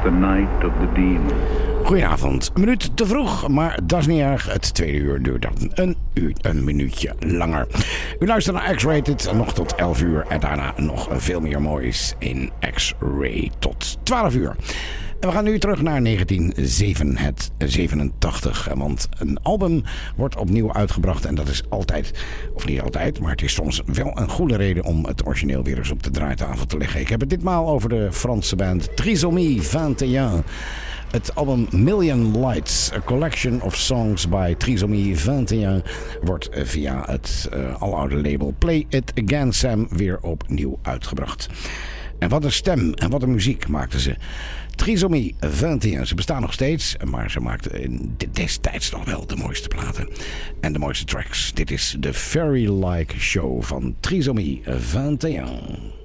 the night of the demon. Goedenavond. Een minuut te vroeg, maar dat is niet erg. Het tweede uur duurt dan een minuutje langer. U luistert naar X-Rated nog tot 11 uur en daarna nog veel meer moois in X-Ray tot 12 uur. En we gaan nu terug naar 1987, want een album wordt opnieuw uitgebracht en dat is altijd, of niet altijd, maar het is soms wel een goede reden om het origineel weer eens op de draaitafel te leggen. Ik heb het ditmaal over de Franse band Trisomie 21. Het album Million Lights, a collection of songs by Trisomie 21, wordt via het aloude label Play It Again Sam weer opnieuw uitgebracht. En wat een stem en wat een muziek maakten ze. Trisomie 21, ze bestaan nog steeds, maar ze maakten in destijds nog wel de mooiste platen en de mooiste tracks. Dit is de Fairy-like Show van Trisomie 21.